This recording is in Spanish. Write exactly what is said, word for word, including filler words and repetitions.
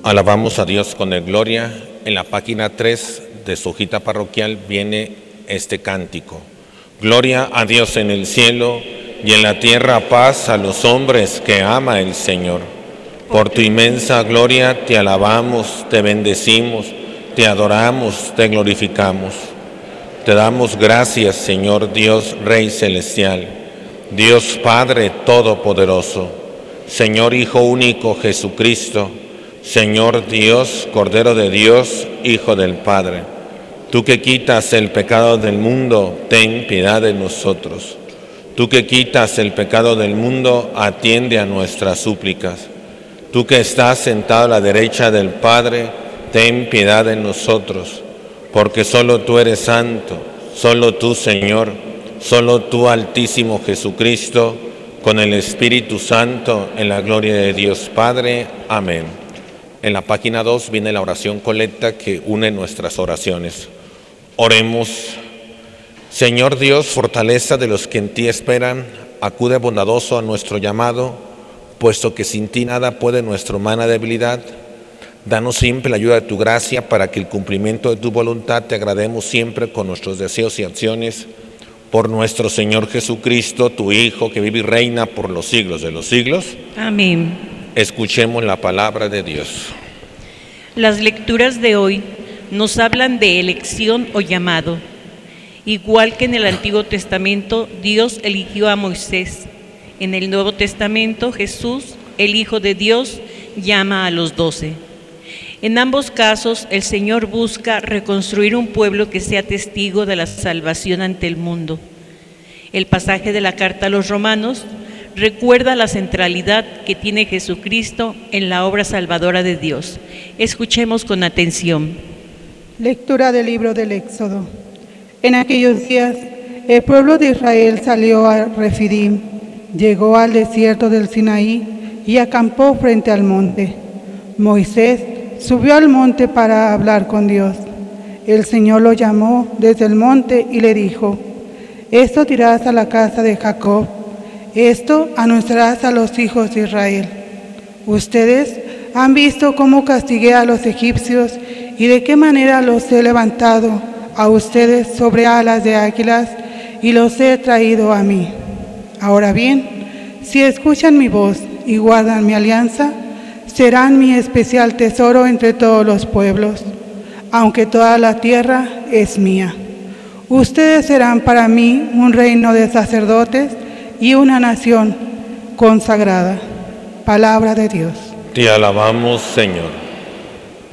Alabamos a Dios con el gloria. En la página tres de su hojita parroquial viene este cántico. Gloria a Dios en el cielo y en la tierra paz a los hombres que ama el Señor. Por tu inmensa gloria te alabamos, te bendecimos, te adoramos, te glorificamos. Te damos gracias, Señor Dios, Rey Celestial, Dios Padre Todopoderoso, Señor Hijo único Jesucristo, Señor Dios, Cordero de Dios, Hijo del Padre. Tú que quitas el pecado del mundo, ten piedad de nosotros. Tú que quitas el pecado del mundo, atiende a nuestras súplicas. Tú que estás sentado a la derecha del Padre, ten piedad de nosotros, porque solo tú eres santo, solo tú, Señor, solo tú, Altísimo Jesucristo, con el Espíritu Santo, en la gloria de Dios Padre. Amén. En la página dos viene la oración colecta que une nuestras oraciones. Oremos. Señor Dios, fortaleza de los que en ti esperan, acude bondadoso a nuestro llamado, puesto que sin ti nada puede nuestra humana debilidad. Danos siempre la ayuda de tu gracia para que el cumplimiento de tu voluntad te agrademos siempre con nuestros deseos y acciones. Por nuestro Señor Jesucristo, tu Hijo, que vive y reina por los siglos de los siglos. Amén. Escuchemos la palabra de Dios. Las lecturas de hoy nos hablan de elección o llamado. Igual que en el Antiguo Testamento, Dios eligió a Moisés. En el Nuevo Testamento, Jesús, el Hijo de Dios, llama a los doce. En ambos casos, el Señor busca reconstruir un pueblo que sea testigo de la salvación ante el mundo. El pasaje de la carta a los Romanos recuerda la centralidad que tiene Jesucristo en la obra salvadora de Dios. Escuchemos con atención. Lectura del libro del Éxodo. En aquellos días, el pueblo de Israel salió a Refidim, llegó al desierto del Sinaí y acampó frente al monte. Moisés subió al monte para hablar con Dios. El Señor lo llamó desde el monte y le dijo: esto dirás a la casa de Jacob, esto anunciarás a los hijos de Israel. Ustedes han visto cómo castigué a los egipcios y de qué manera los he levantado a ustedes sobre alas de águilas y los he traído a mí. Ahora bien, si escuchan mi voz y guardan mi alianza, serán mi especial tesoro entre todos los pueblos, aunque toda la tierra es mía. Ustedes serán para mí un reino de sacerdotes y una nación consagrada. Palabra de Dios. Te alabamos, Señor.